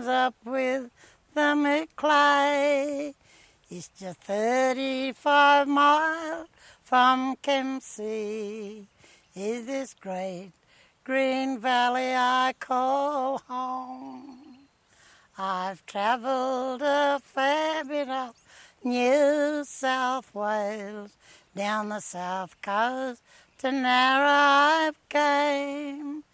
ends up with the Maclay. It's just 35 miles from Kempsey. Is this great green valley I call home? I've travelled a fair bit of New South Wales, down the south coast to Narrabeen came.